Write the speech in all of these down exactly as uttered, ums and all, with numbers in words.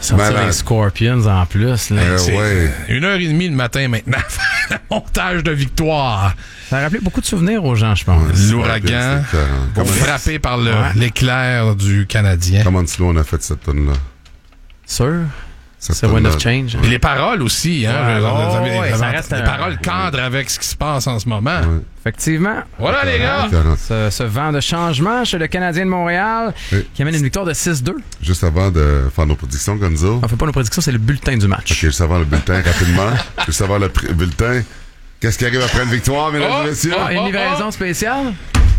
Sortir Malade. les Scorpions en plus. Là. Euh, C'est ouais. une heure et demie le matin maintenant. Le montage de victoire. Ça a rappelé beaucoup de souvenirs aux gens, je pense. Ouais. L'ouragan, C'était écœurant. Comment- frappé par le- Ouais. l'éclair du Canadien. Comment slow on a fait cette tonne-là? Sûr? Cette C'est Wind tonne-là. of Change. Puis les paroles aussi, hein. Ouais, Je- ouais, vous avez- ouais, vous ça avez- reste les un- paroles cadrent avec ce qui se passe en ce moment. Ouais. Effectivement. Voilà les gars! Écœurant. Ce, ce vent de changement chez le Canadien de Montréal Oui. qui amène une victoire de six deux. Juste avant de faire nos prédictions, Gonzo. On fait pas nos prédictions, c'est le bulletin du match. OK, juste avant le bulletin, rapidement. Juste avant le pr- bulletin. Qu'est-ce qui arrive après une victoire, mesdames Oh, et messieurs? Ah, une oh, livraison oh. spéciale?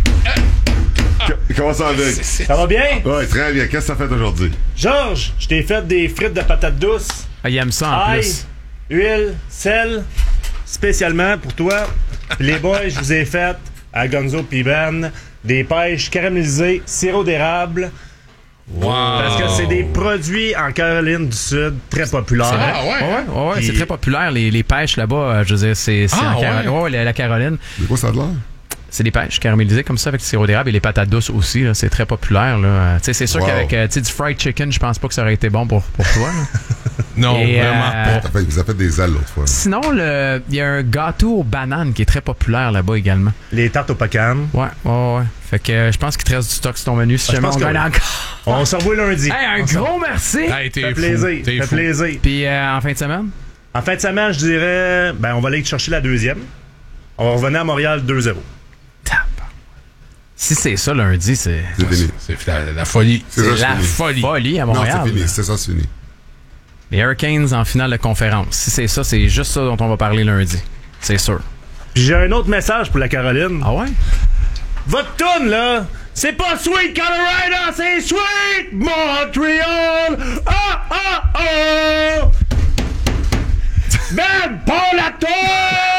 Que- Comment ça va? Ça va bien? Ouais, très bien. Qu'est-ce que ça fait aujourd'hui? Georges, je t'ai fait des frites de patates douces, Ah, il aime ça en ail, plus. huile, sel, spécialement pour toi. Puis les boys, je vous ai fait à Gonzo pis Ben des pêches caramélisées, sirop d'érable. Wow. Parce que c'est des produits en Caroline du Sud très populaires. Ah ouais? Ouais, ouais, ouais, Puis- c'est très populaire, les, les pêches là-bas. euh, Je veux dire, c'est c'est Ah, en Caroline. ouais? Ouais, la, la Caroline. De quoi ça a de l'air? C'est des pêches caramélisées comme ça avec du sirop d'érable et les patates douces aussi. là, C'est très populaire. Là. Euh, tu sais, c'est sûr Wow. qu'avec euh, tu sais, du fried chicken, je pense pas que ça aurait été bon pour, pour toi. là. Non, Et, vraiment euh, pas. Ça fait- vous avez fait des ailes l'autre fois. Sinon, le- il y a un gâteau aux bananes qui est très populaire là-bas également. Les tartes au pecan. Ouais, ouais, ouais. Fait que euh, je pense qu'il te reste du stock sur ton menu si Ah, je jamais pense on que gagne oui. encore. On se revoit lundi. Hey, un On se- gros merci! Hey, t'es Fait fou. plaisir. T'es Fait fou. plaisir. Puis euh, en fin de semaine? En fin de semaine, je dirais, ben, on va aller chercher la deuxième. On va revenir à Montréal deux zéro. Tap. Si c'est ça lundi, c'est C'est fini. C'est la, la folie. C'est c'est ça, la fini. folie. folie à Non, Montréal. c'est fini. C'est ça, c'est fini. Les Hurricanes en finale de conférence. Si c'est ça, c'est juste ça dont on va parler lundi. C'est sûr. Puis j'ai un autre message pour la Caroline. Ah ouais? Votre toune, là, c'est pas Sweet Colorado, c'est Sweet Montreal! Ah, ah, ah! Ben, pas la toune!